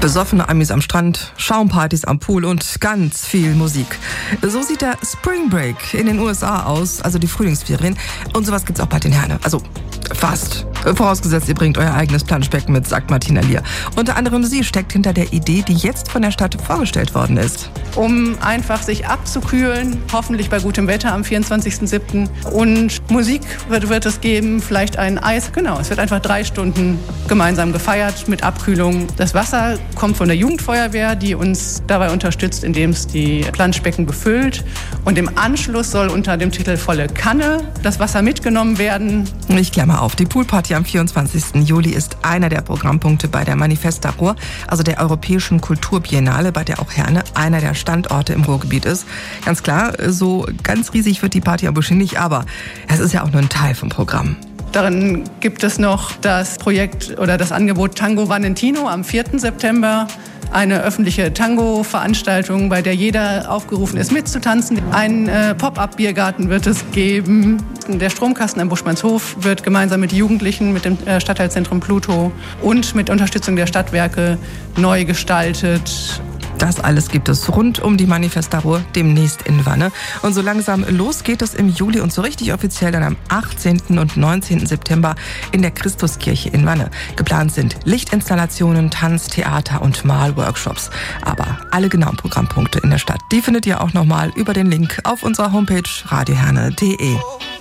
Besoffene Amis am Strand, Schaumpartys am Pool und ganz viel Musik. So sieht der Spring Break in den USA aus, also die Frühlingsferien. Und sowas gibt's auch bei den Herne. Also fast. Vorausgesetzt, ihr bringt euer eigenes Planschbecken mit, sagt Martina Lier. Unter anderem sie steckt hinter der Idee, die jetzt von der Stadt vorgestellt worden ist. Um einfach sich abzukühlen, hoffentlich bei gutem Wetter am 24.07. Und Musik wird es geben, vielleicht ein Eis. Genau, es wird einfach 3 Stunden gemeinsam gefeiert mit Abkühlung. Das Wasser kommt von der Jugendfeuerwehr, die uns dabei unterstützt, indem es die Planschbecken befüllt. Und im Anschluss soll unter dem Titel Volle Kanne das Wasser mitgenommen werden. Ich klammer auf, die Poolparty am 24. Juli ist einer der Programmpunkte bei der Manifesta Ruhr, also der Europäischen Kulturbiennale, bei der auch Herne einer der Standorte im Ruhrgebiet ist. Ganz klar, so ganz riesig wird die Party aber schon nicht, aber es ist ja auch nur ein Teil vom Programm. Darin gibt es noch das Projekt oder das Angebot Tango Valentino am 4. September. Eine öffentliche Tango-Veranstaltung, bei der jeder aufgerufen ist, mitzutanzen. Ein Pop-up-Biergarten wird es geben. Der Stromkasten am Buschmannshof wird gemeinsam mit Jugendlichen, mit dem Stadtteilzentrum Pluto und mit Unterstützung der Stadtwerke neu gestaltet. Das alles gibt es rund um die Manifesta Ruhr demnächst in Wanne. Und so langsam los geht es im Juli und so richtig offiziell dann am 18. und 19. September in der Christuskirche in Wanne. Geplant sind Lichtinstallationen, Tanz, Theater und Malworkshops. Aber alle genauen Programmpunkte in der Stadt, die findet ihr auch nochmal über den Link auf unserer Homepage radioherne.de.